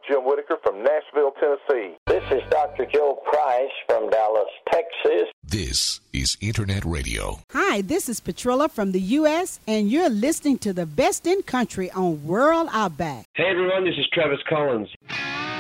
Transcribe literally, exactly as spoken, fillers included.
Jim Whitaker from Nashville, Tennessee. This is Doctor Joe Price from Dallas, Texas. This is Internet Radio. Hi, this is Petrilla from the U S, and you're listening to the best in country on World Outback. Hey, everyone, this is Travis Collins.